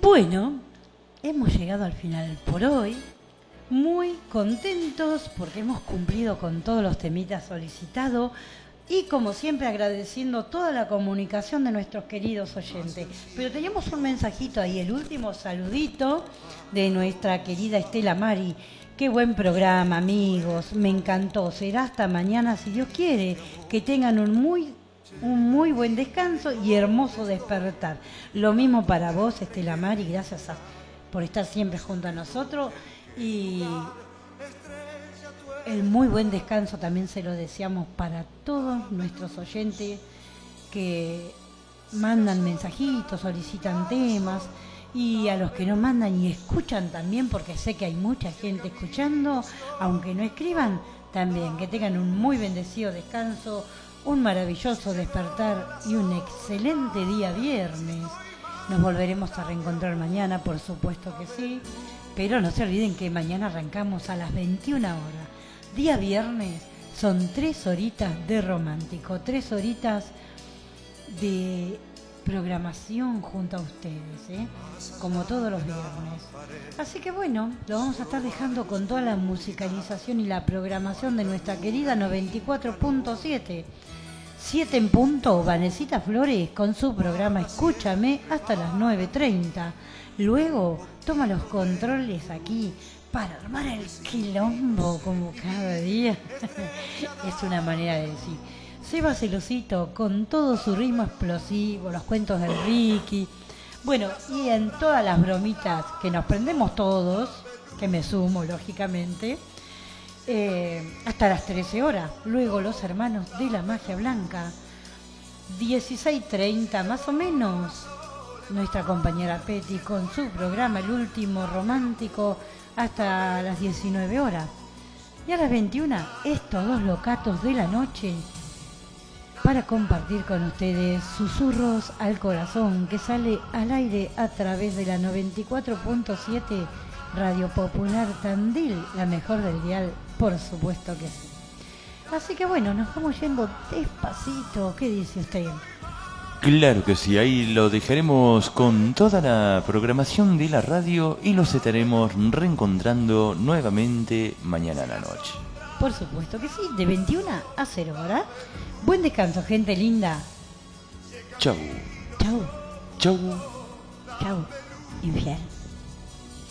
Bueno, hemos llegado al final por hoy. Muy contentos porque hemos cumplido con todos los temitas solicitados. Y como siempre agradeciendo toda la comunicación de nuestros queridos oyentes. Pero teníamos un mensajito ahí, el último saludito de nuestra querida Estela Mari. Qué buen programa, amigos, me encantó. Será hasta mañana si Dios quiere. Que tengan un muy buen descanso y hermoso despertar. Lo mismo para vos, Estela Mari, gracias por estar siempre junto a nosotros. Y el muy buen descanso también se lo deseamos para todos nuestros oyentes que mandan mensajitos, solicitan temas, y a los que no mandan y escuchan también, porque sé que hay mucha gente escuchando, aunque no escriban, también que tengan un muy bendecido descanso, un maravilloso despertar y un excelente día viernes. Nos volveremos a reencontrar mañana, por supuesto que sí, pero no se olviden que mañana arrancamos a las 21 horas. Día viernes son 3 horitas de romántico, 3 horitas de programación junto a ustedes, como todos los viernes. Así que bueno, lo vamos a estar dejando con toda la musicalización y la programación de nuestra querida 94.7. 7 en punto, Vanesita Flores con su programa Escúchame hasta las 9:30. Luego toma los controles aquí para armar el quilombo como cada día. Es una manera de decir. Seba Celosito con todo su ritmo explosivo, los cuentos del Ricky. Bueno, y en todas las bromitas que nos prendemos todos, que me sumo lógicamente, hasta las 13 horas. Luego los hermanos de la magia blanca, 16:30 más o menos. Nuestra compañera Peti con su programa El Último Romántico hasta las 19 horas. Y a las 21, estos dos locatos de la noche para compartir con ustedes Susurros al Corazón, que sale al aire a través de la 94.7 Radio Popular Tandil, la mejor del dial, por supuesto que sí. Así que bueno, nos vamos yendo despacito. ¿Qué dice usted? Claro que sí, ahí lo dejaremos con toda la programación de la radio y los estaremos reencontrando nuevamente mañana a la noche. Por supuesto que sí, de 21 a 0 horas. Buen descanso, gente linda. Chau. Chau. Chau. Chau, infiel.